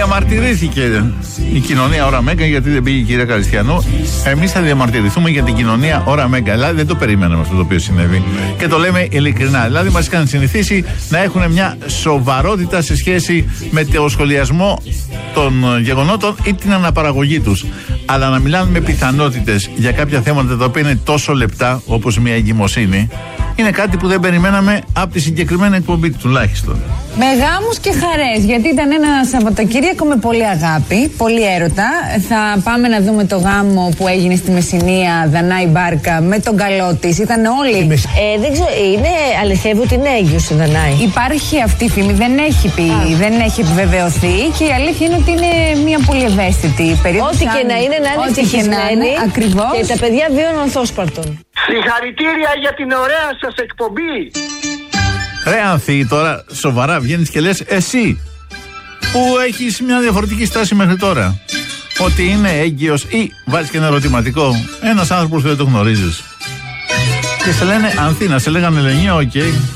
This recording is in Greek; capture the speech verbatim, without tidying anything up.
Διαμαρτυρήθηκε η κοινωνία ώρα Μέγκα γιατί δεν πήγε η κυρία Καριστιανού. Εμείς θα διαμαρτυρηθούμε για την κοινωνία ώρα Μέγκα. Δηλαδή δεν το περιμέναμε αυτό το οποίο συνέβη. Και το λέμε ειλικρινά. Δηλαδή μας είχαν συνηθίσει να έχουν μια σοβαρότητα σε σχέση με το σχολιασμό των γεγονότων ή την αναπαραγωγή τους. Αλλά να μιλάνε με πιθανότητες για κάποια θέματα τα οποία είναι τόσο λεπτά όπως μια εγκυμοσύνη, είναι κάτι που δεν περιμέναμε από τη συγκεκριμένη εκπομπή τουλάχιστον. Με γάμους και χαρές, γιατί ήταν ένα Σαββατοκύριακο με πολύ αγάπη, πολύ έρωτα. Θα πάμε να δούμε το γάμο που έγινε στη Μεσσηνία, Δανάη Μπάρκα, με τον καλό της. Ήταν όλοι. Ε, δεν ξέρω, είναι αληθεύει ότι είναι έγκυος η Δανάη. Υπάρχει αυτή η φήμη, δεν έχει πει, Α. δεν έχει επιβεβαιωθεί και η αλήθεια είναι ότι είναι μια πολύ ευαίσθητη περίπτωση. Ό,τι και να είναι, να είναι ευτυχισμένη. Ακριβώς. Και τα παιδιά βίωναν ανθόσπαρτον. Συγχαρητήρια για την ωραία σας εκπομπή. Ρε Ανθή, τώρα σοβαρά βγαίνεις και λες εσύ που έχεις μια διαφορετική στάση μέχρι τώρα, ότι είναι έγκυος ή βάζεις και ένα ερωτηματικό, ένας άνθρωπος που δεν το γνωρίζεις και σε λένε Ανθή, να σε λέγανε Ελενία, οκ. Okay.